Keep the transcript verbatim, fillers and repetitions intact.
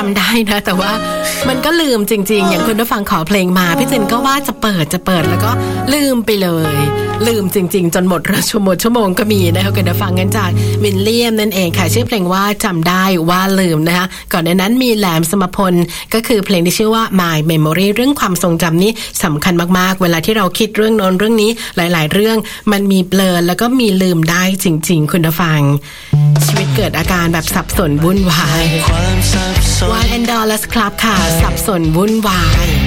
ำได้นะแต่ว่ามันก็ลืมจริงๆอย่างคุณผู้ฟังขอเพลงมาพี่จินก็ว่าจะเปิดจะเปิดแล้วก็ลืมไปเลยลืมจริงๆจนหมดชั่วโมงชั่วโมงก็มีนะคะคุณผู้ฟังกันจากวินเลียมนั่นเองค่ะชื่อเพลงว่าจำได้ว่าลืมนะคะก่อนในนั้นมีแหลมสมพลก็คือเพลงที่ชื่อว่า My Memory เรื่องความทรงจำนี้สำคัญมากๆเวลาที่เราคิดเรื่องโน้นเรื่องนี้หลายๆเรื่องมันมีเบลอแล้วก็มีลืมได้จริงๆคุณผู้ฟังชีวิตเกิดอาการแบบสับสนวุ่นวาย Wild and Dollars Club ค่ะสับสนวุ่นวาย